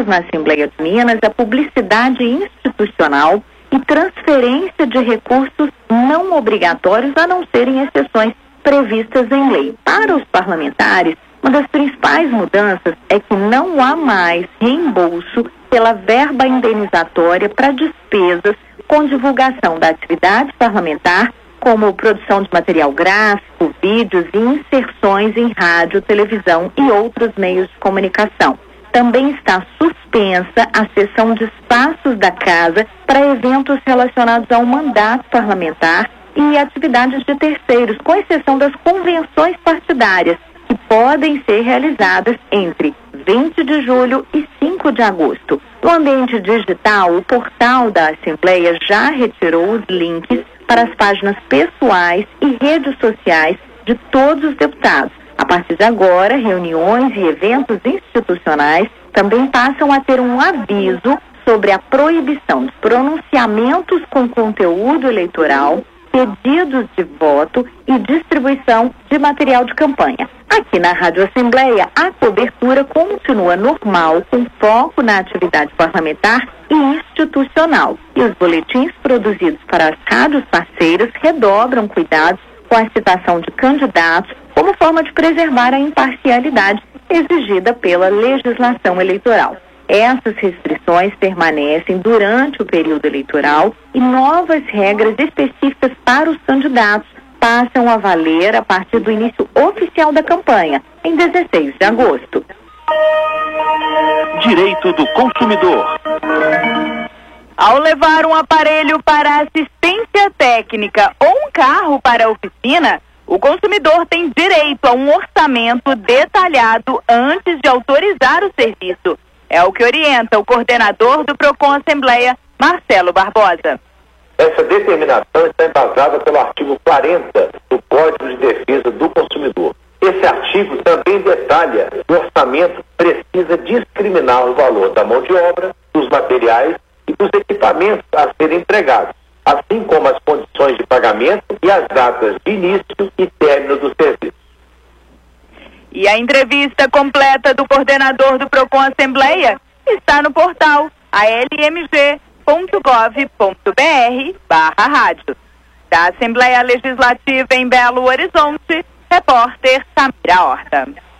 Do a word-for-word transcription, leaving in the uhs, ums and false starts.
Aprovamos na Assembleia de Minas a publicidade institucional e transferência de recursos não obrigatórios, a não serem exceções previstas em lei. Para os parlamentares, uma das principais mudanças é que não há mais reembolso pela verba indenizatória para despesas com divulgação da atividade parlamentar, como produção de material gráfico, vídeos e inserções em rádio, televisão e outros meios de comunicação. Também está suspensa a cessão de espaços da casa para eventos relacionados ao mandato parlamentar e atividades de terceiros, com exceção das convenções partidárias, que podem ser realizadas entre vinte de julho e cinco de agosto. No ambiente digital, o portal da Assembleia já retirou os links para as páginas pessoais e redes sociais de todos os deputados. A partir de agora, reuniões e eventos institucionais também passam a ter um aviso sobre a proibição de pronunciamentos com conteúdo eleitoral, pedidos de voto e distribuição de material de campanha. Aqui na Rádio Assembleia, a cobertura continua normal, com foco na atividade parlamentar e institucional. E os boletins produzidos para as rádios parceiras redobram cuidados com a citação de candidatos, como forma de preservar a imparcialidade exigida pela legislação eleitoral. Essas restrições permanecem durante o período eleitoral e novas regras específicas para os candidatos passam a valer a partir do início oficial da campanha, em dezesseis de agosto. Direito do consumidor. Ao levar um aparelho para assistência técnica ou um carro para a oficina, o consumidor tem direito a um orçamento detalhado antes de autorizar o serviço. É o que orienta o coordenador do Procon Assembleia, Marcelo Barbosa. Essa determinação está embasada pelo artigo quarenta do Código de Defesa do Consumidor. Esse artigo também detalha que o orçamento precisa discriminar o valor da mão de obra, dos materiais e dos equipamentos a serem empregados, assim como as condições de pagamento e as datas de início e término do serviço. E a entrevista completa do coordenador do Procon Assembleia está no portal a l m g ponto gov ponto b r barra rádio. Da Assembleia Legislativa em Belo Horizonte, repórter Samira Horta.